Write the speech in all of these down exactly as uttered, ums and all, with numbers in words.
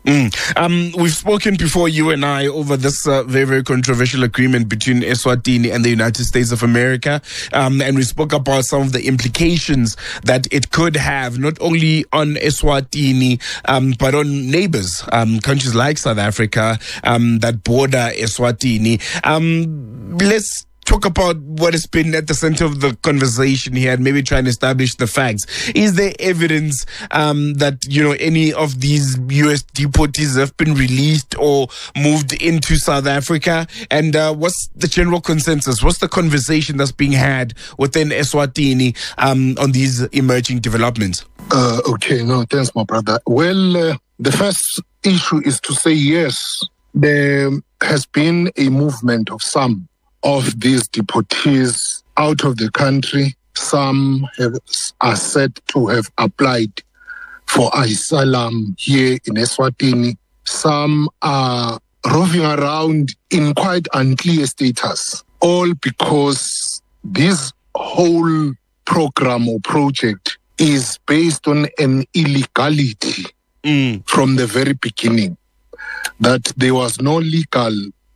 Mm. Um, we've spoken before, you and I, over this uh, very, very controversial agreement between Eswatini and the United States of America. Um, and we spoke about some of the implications that it could have, not only on Eswatini, um, but on neighbors, um, countries like South Africa, um, that border Eswatini. Um, let's talk about what has been at the center of the conversation here and maybe try and establish the facts. Is there evidence um, that, you know, any of these U S deportees have been released or moved into South Africa? And uh, what's the general consensus? What's the conversation that's being had within Eswatini um, on these emerging developments? Uh, okay, no, thanks, my brother. Well, uh, the first issue is to say yes, there has been a movement of some of these deportees out of the country. Some have, are said to have applied for asylum here in Eswatini. Some are roving around in quite unclear status, all because this whole program or project is based on an illegality mm. from the very beginning, that there was no legal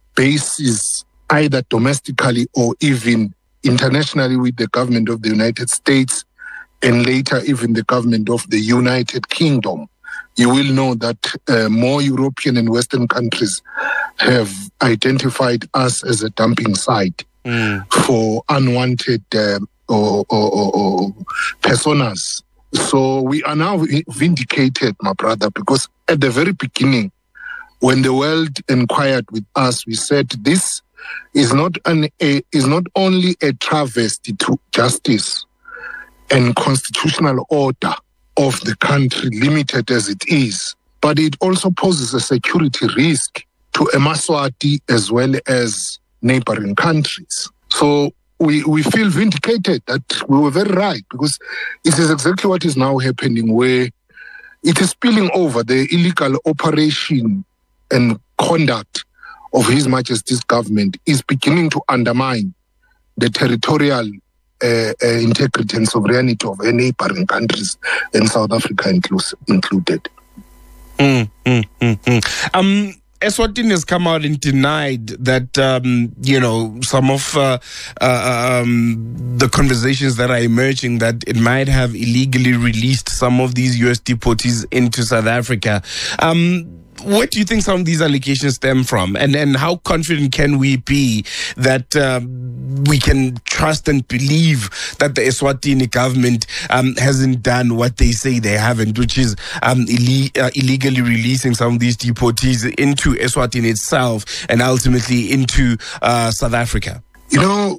basis either domestically or even internationally with the government of the United States and later even the government of the United Kingdom. You will know that uh, more European and Western countries have identified us as a dumping site mm. for unwanted uh, or, or, or, or personas. So we are now vindicated, my brother, because at the very beginning, when the world inquired with us, we said this is not an a, is not only a travesty to justice and constitutional order of the country, limited as it is, but it also poses a security risk to Emaswati as well as neighboring countries. So we, we feel vindicated that we were very right, because it is exactly what is now happening, where it is spilling over the illegal operation and conduct of His Majesty's government is beginning to undermine the territorial uh, uh, integrity and sovereignty of neighboring countries, and South Africa inclus- included. Mm, mm, mm, mm. Um, Eswatini has come out and denied that, um, you know, some of uh, uh, um, the conversations that are emerging, that it might have illegally released some of these U S deportees into South Africa. Um, Where do you think some of these allegations stem from? And and how confident can we be that um, we can trust and believe that the Eswatini government um, hasn't done what they say they haven't, which is um, ille- uh, illegally releasing some of these deportees into Eswatini itself and ultimately into uh, South Africa? You know,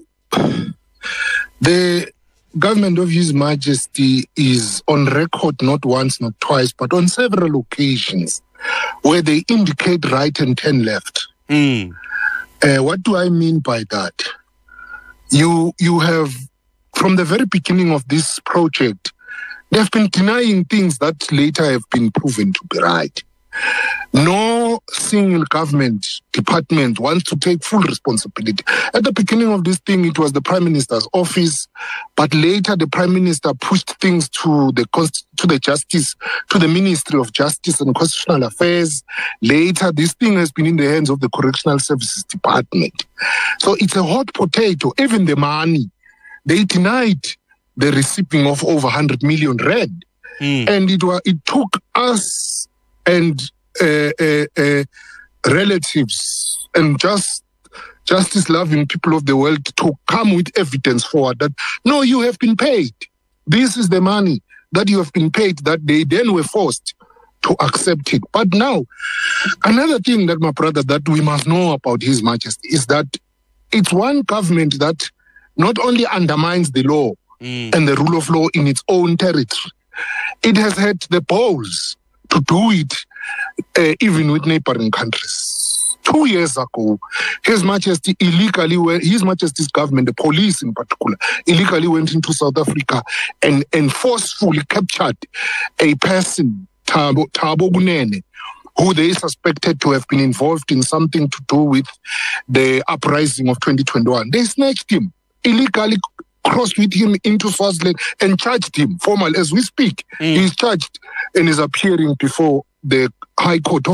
the government of His Majesty is on record not once, not twice, but on several occasions, where they indicate right and turn left. Mm. Uh, what do I mean by that? You you have, from the very beginning of this project, they've been denying things that later have been proven to be right. No single government department wants to take full responsibility. At the beginning of this thing, it was the Prime Minister's office, but later the Prime Minister pushed things to the to the Justice, to the Ministry of Justice and Constitutional Affairs. Later, this thing has been in the hands of the Correctional Services Department. So it's a hot potato. Even the money, they denied the receiving of over one hundred million rand. Mm. And it was it took us and uh, uh, uh, relatives and just justice-loving people of the world to come with evidence forward that, no, you have been paid. This is the money that you have been paid, that they then were forced to accept it. But now, another thing that, my brother, that we must know about His Majesty is that it's one government that not only undermines the law mm. and the rule of law in its own territory, it has had the balls to do it uh, even with neighboring countries. Two years ago, His Majesty illegally went, His Majesty's government, the police in particular, illegally went into South Africa and, and forcefully captured a person, Thabo, Thabo Kunene, who they suspected to have been involved in something to do with the uprising of twenty twenty-one. They snatched him, illegally crossed with him into Swaziland and charged him formally as we speak. Mm. He's charged and is appearing before the High Court of